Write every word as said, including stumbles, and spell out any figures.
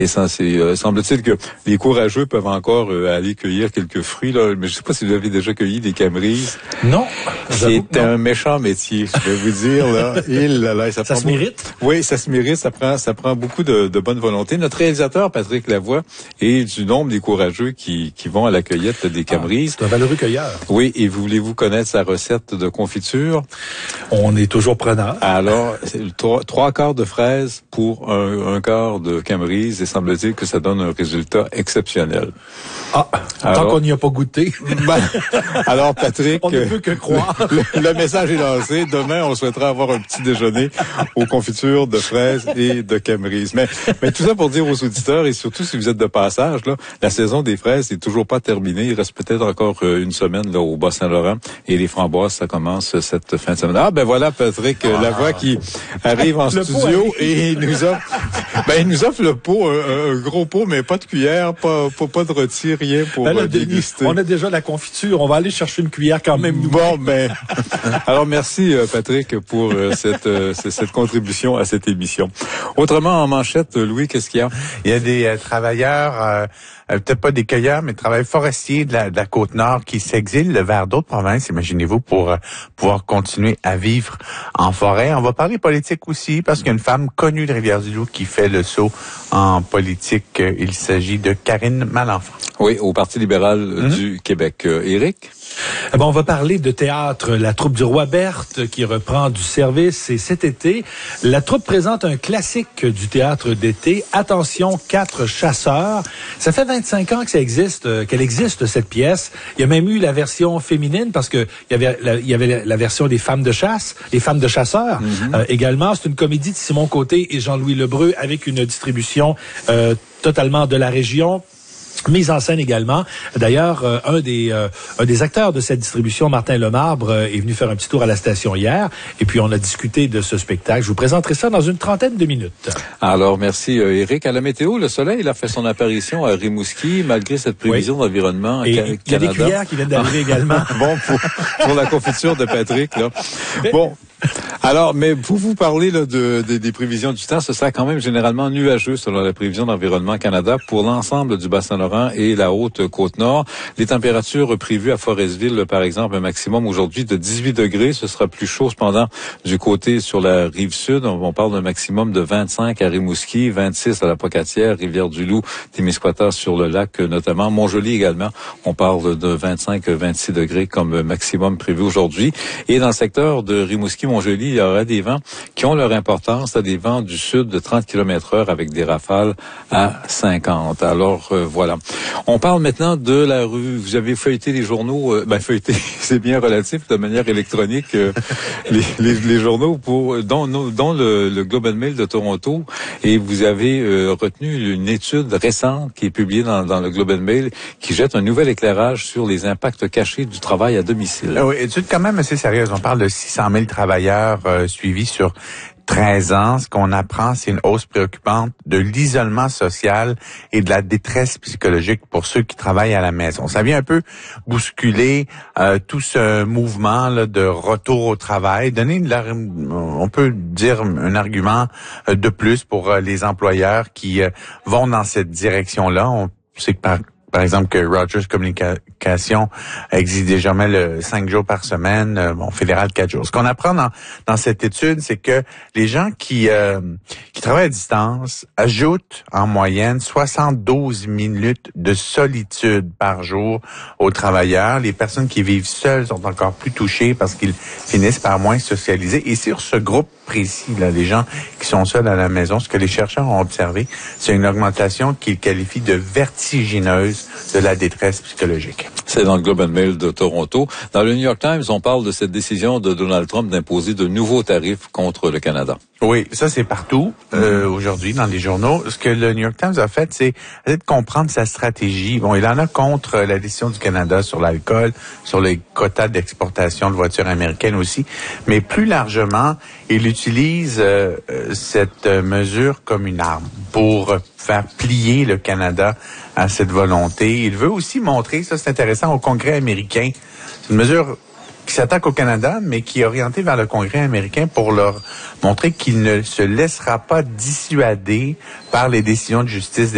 Et ça, c'est, euh, semble-t-il que les courageux peuvent encore euh, aller cueillir quelques fruits, là. Mais je sais pas si vous avez déjà cueilli des camerises. Non. C'est un méchant métier, je vais vous dire, là. Il, là, là, ça ça se beaucoup... mérite? Oui, ça se mérite. Ça prend, ça prend beaucoup de, de bonne volonté. Notre réalisateur, Patrick Lavoie, est du nombre des courageux qui, qui vont à la cueillette des camerises. Ah, c'est un valeureux cueilleur. Oui, et voulez-vous connaître sa recette de confiture? On est toujours preneur. Alors, c'est trois, trois quarts de fraises pour un, un quart de camerise, et semble-t-il que ça donne un résultat exceptionnel. Ah, alors, tant qu'on n'y a pas goûté. Ben, alors, Patrick, on ne peut que croire. Le, le message est lancé. Demain, on souhaitera avoir un petit déjeuner aux confitures de fraises et de camerise. Mais, mais tout ça pour dire aux auditeurs, et surtout si vous êtes de passage, là, la saison des fraises n'est toujours pas terminée. Il reste peut-être encore une semaine là au Bas-Saint-Laurent, et les framboises, ça commence cette fin de semaine. Ah, ben voilà, Patrick ah. Lavoie qui arrive en le studio et il nous offre, ben, il nous offre le pot, un, un gros pot, mais pas de cuillère, pas, pas, pas de rôti, rien pour ben là, déguster. On a déjà la confiture, on va aller chercher une cuillère quand même. Nous. Bon, ben, alors merci Patrick pour euh, cette, euh, cette contribution à cette émission. Autrement, en manchette, Louis, qu'est-ce qu'il y a? Il y a des euh, travailleurs, euh, peut-être pas des cueilleurs, mais travailleurs forestiers de la, de la Côte-Nord qui s'exilent vers d'autres provinces, imaginez-vous, pour euh, pouvoir continuer à vivre en forêt. On va parler politique aussi, parce qu'il y a une femme connue de Rivière-du-Loup qui fait le saut en politique. Il s'agit de Karine Malenfant. Oui, au Parti libéral mm-hmm. du Québec. Euh, Éric? Bon, on va parler de théâtre. La troupe du Roi Berthe qui reprend du service. Et cet été, la troupe présente un classique du théâtre d'été. Attention, quatre chasseurs. Ça fait vingt-cinq ans que ça existe, qu'elle existe, cette pièce. Il y a même eu la version féminine parce que il y avait la, il y avait la, la version des femmes de chasse, les femmes de chasseurs mm-hmm. euh, également. C'est une comédie de Simon Côté et Jean-Louis Lebreu avec une distribution euh, totalement de la région. Mise en scène également. D'ailleurs, euh, un des euh, un des acteurs de cette distribution, Martin Lemarbre, euh, est venu faire un petit tour à la station hier. Et puis, on a discuté de ce spectacle. Je vous présenterai ça dans une trentaine de minutes. Alors, merci euh, Éric. À la météo, le soleil, il a fait son apparition à Rimouski, malgré cette prévision oui. d'environnement Et ca- il y a Canada. des cuillères qui viennent d'arriver également. Bon, pour, pour la confiture de Patrick, là. Bon. Alors, mais vous vous parlez là de, de des prévisions du temps, ce sera quand même généralement nuageux selon la prévision d'Environnement Canada pour l'ensemble du Bas-Saint-Laurent et la haute Côte-Nord. Les températures prévues à Forestville, par exemple, un maximum aujourd'hui de dix-huit degrés. Ce sera plus chaud cependant du côté sur la rive sud. On parle d'un maximum de vingt-cinq à Rimouski, vingt-six à la Pocatière, Rivière-du-Loup, Témiscouata sur le lac notamment, Montjoly également. On parle de vingt-cinq à vingt-six degrés comme maximum prévu aujourd'hui. Et dans le secteur de Rimouski, Montjoly, il y aura des vents qui ont leur importance, des vents du sud de trente kilomètres heure avec des rafales à cinquante. Alors euh, voilà. On parle maintenant de la rue. Vous avez feuilleté les journaux, euh, ben feuilleté, c'est bien relatif, de manière électronique, euh, les, les, les journaux pour dont, dont le, le Globe and Mail de Toronto, et vous avez euh, retenu une étude récente qui est publiée dans, dans le Globe and Mail qui jette un nouvel éclairage sur les impacts cachés du travail à domicile. Oui, étude quand même assez sérieuse. On parle de six cent mille travailleurs euh, suivis sur treize ans. Ce qu'on apprend, c'est une hausse préoccupante de l'isolement social et de la détresse psychologique pour ceux qui travaillent à la maison. Ça vient un peu bousculer euh, tout ce mouvement là, de retour au travail, donner, de la, on peut dire, un argument de plus pour euh, les employeurs qui euh, vont dans cette direction-là. On sait que par Par exemple, que Rogers Communication exige désormais le cinq jours par semaine, euh, bon, fédéral quatre jours. Ce qu'on apprend dans, dans cette étude, c'est que les gens qui euh, qui travaillent à distance ajoutent en moyenne soixante-douze minutes de solitude par jour aux travailleurs. Les personnes qui vivent seules sont encore plus touchées parce qu'ils finissent par moins socialiser. Et sur ce groupe précis, là, les gens qui sont seuls à la maison, ce que les chercheurs ont observé, c'est une augmentation qu'ils qualifient de vertigineuse de la détresse psychologique. C'est dans le Globe and Mail de Toronto. Dans le New York Times, on parle de cette décision de Donald Trump d'imposer de nouveaux tarifs contre le Canada. Oui, ça c'est partout euh, aujourd'hui dans les journaux. Ce que le New York Times a fait, c'est essayer de comprendre sa stratégie. Bon, il en a contre la décision du Canada sur l'alcool, sur les quotas d'exportation de voitures américaines aussi, mais plus largement, il utilise euh, cette mesure comme une arme pour faire plier le Canada à cette volonté. Il veut aussi montrer, ça c'est intéressant, au Congrès américain. C'est une mesure qui s'attaque au Canada, mais qui est orienté vers le Congrès américain pour leur montrer qu'il ne se laissera pas dissuader par les décisions de justice